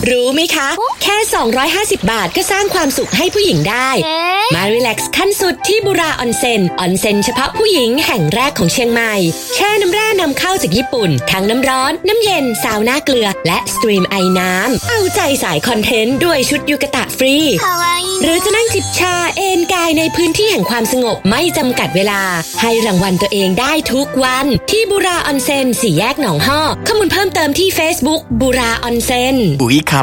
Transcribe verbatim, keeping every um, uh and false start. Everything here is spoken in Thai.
รู้ไหมคะแค่สองร้อยห้าสิบบาทก็สร้างความสุขให้ผู้หญิงได้มารีแลกซ์ขั้นสุดที่บุราออนเซ็นออนเซ็นเฉพาะผู้หญิงแห่งแรกของเชียงใหม่แช่น้ำแร่นำเข้าจากญี่ปุ่นทั้งน้ำร้อนน้ำเย็นซาวน่าเกลือและสตรีมไอน้ำเอาใจสายคอนเทนต์ด้วยชุดยูกะตะฟรีหรือจะนั่งจิบชาเอนกายในพื้นที่แห่งความสงบไม่จำกัดเวลาให้รางวัลตัวเองได้ทุกวันที่บุราออนเซ็นสี่แยกหนองฮอกข้อมูลเพิ่มเติมที่ Facebook บุราออนเซ็นปุ๋ยค